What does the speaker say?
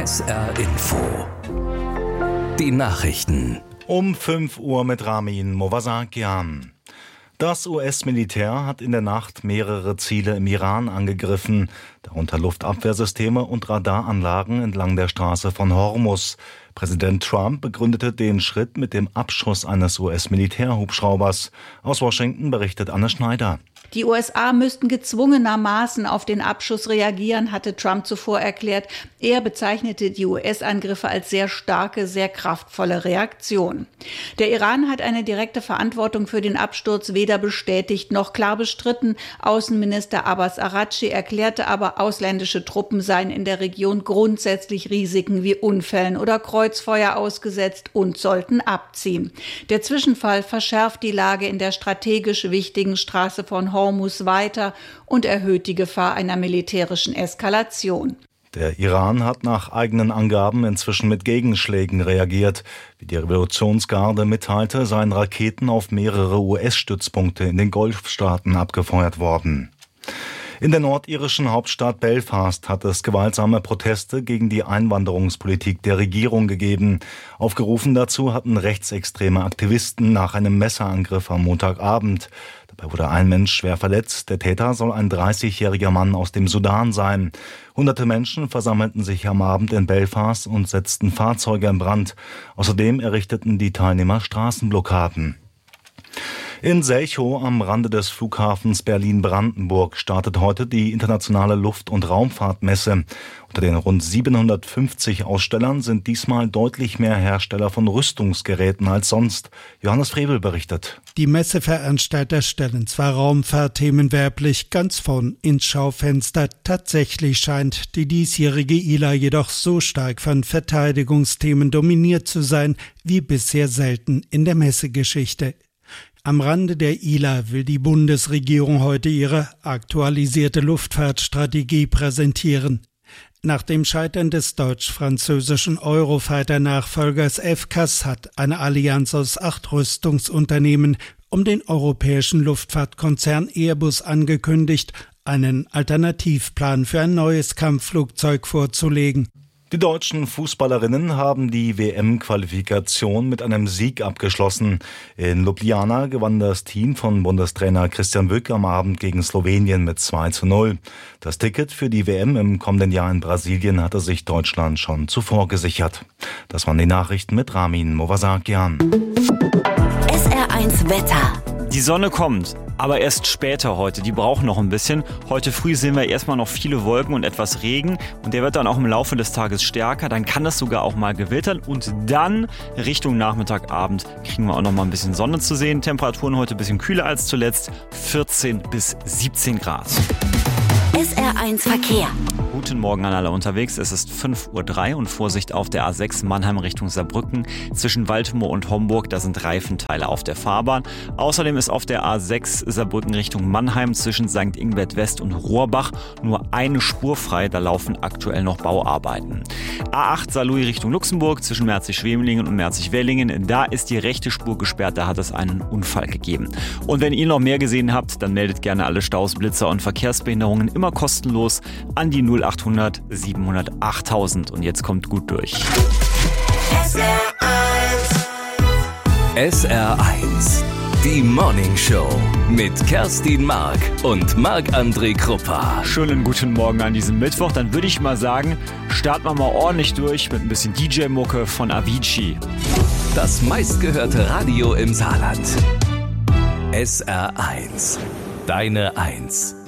SR Info. Die Nachrichten. Um 5 Uhr mit Ramin Movasakian. Das US-Militär hat in der Nacht mehrere Ziele im Iran angegriffen, darunter Luftabwehrsysteme und Radaranlagen entlang der Straße von Hormuz. Präsident Trump begründete den Schritt mit dem Abschuss eines US-Militärhubschraubers. Aus Washington berichtet Anne Schneider. Die USA müssten gezwungenermaßen auf den Abschuss reagieren, hatte Trump zuvor erklärt. Er bezeichnete die US-Angriffe als sehr starke, sehr kraftvolle Reaktion. Der Iran hat eine direkte Verantwortung für den Absturz weder bestätigt noch klar bestritten. Außenminister Abbas Araghchi erklärte aber, ausländische Truppen seien in der Region grundsätzlich Risiken wie Unfällen oder Kreuzfeuer ausgesetzt und sollten abziehen. Der Zwischenfall verschärft die Lage in der strategisch wichtigen Straße von Hormuz weiter und erhöht die Gefahr einer militärischen Eskalation. Der Iran hat nach eigenen Angaben inzwischen mit Gegenschlägen reagiert. Wie die Revolutionsgarde mitteilte, seien Raketen auf mehrere US-Stützpunkte in den Golfstaaten abgefeuert worden. In der nordirischen Hauptstadt Belfast hat es gewaltsame Proteste gegen die Einwanderungspolitik der Regierung gegeben. Aufgerufen dazu hatten rechtsextreme Aktivisten nach einem Messerangriff am Montagabend. Dabei wurde ein Mensch schwer verletzt. Der Täter soll ein 30-jähriger Mann aus dem Sudan sein. Hunderte Menschen versammelten sich am Abend in Belfast und setzten Fahrzeuge in Brand. Außerdem errichteten die Teilnehmer Straßenblockaden. In Selchow am Rande des Flughafens Berlin-Brandenburg startet heute die internationale Luft- und Raumfahrtmesse. Unter den rund 750 Ausstellern sind diesmal deutlich mehr Hersteller von Rüstungsgeräten als sonst. Johannes Frebel berichtet. Die Messeveranstalter stellen zwar Raumfahrtthemen werblich ganz vorn ins Schaufenster. Tatsächlich scheint die diesjährige ILA jedoch so stark von Verteidigungsthemen dominiert zu sein, wie bisher selten in der Messegeschichte. Am Rande der ILA will die Bundesregierung heute ihre aktualisierte Luftfahrtstrategie präsentieren. Nach dem Scheitern des deutsch-französischen Eurofighter-Nachfolgers FCAS hat eine Allianz aus 8 Rüstungsunternehmen um den europäischen Luftfahrtkonzern Airbus angekündigt, einen Alternativplan für ein neues Kampfflugzeug vorzulegen. Die deutschen Fußballerinnen haben die WM-Qualifikation mit einem Sieg abgeschlossen. In Ljubljana gewann das Team von Bundestrainer Christian Wück am Abend gegen Slowenien mit 2:0. Das Ticket für die WM im kommenden Jahr in Brasilien hatte sich Deutschland schon zuvor gesichert. Das waren die Nachrichten mit Ramin Movasakian. SR1 Wetter. Die Sonne kommt, aber erst später heute. Die brauchen noch ein bisschen. Heute früh sehen wir erstmal noch viele Wolken und etwas Regen. Und der wird dann auch im Laufe des Tages stärker. Dann kann das sogar auch mal gewittern. Und dann Richtung Nachmittag, Abend kriegen wir auch noch mal ein bisschen Sonne zu sehen. Temperaturen heute ein bisschen kühler als zuletzt. 14 bis 17 Grad. SR1 Verkehr. Guten Morgen an alle unterwegs. Es ist 5:03 Uhr und Vorsicht auf der A6 Mannheim Richtung Saarbrücken. Zwischen Waldmoor und Homburg, da sind Reifenteile auf der Fahrbahn. Außerdem ist auf der A6 Saarbrücken Richtung Mannheim zwischen St. Ingbert West und Rohrbach nur eine Spur frei. Da laufen aktuell noch Bauarbeiten. A8 Saarlouis Richtung Luxemburg zwischen Merzig-Schwemelingen und Merzig-Wellingen. Da ist die rechte Spur gesperrt. Da hat es einen Unfall gegeben. Und wenn ihr noch mehr gesehen habt, dann meldet gerne alle Staus, Blitzer und Verkehrsbehinderungen immer kostenlos an die 0800 700 8000. Und jetzt kommt gut durch. SR1, die Morning Show mit Kerstin Mark und Marc-André Kruppa. Schönen guten Morgen an diesem Mittwoch. Dann würde ich mal sagen, starten wir mal ordentlich durch mit ein bisschen DJ-Mucke von Avicii. Das meistgehörte Radio im Saarland. SR1, deine Eins.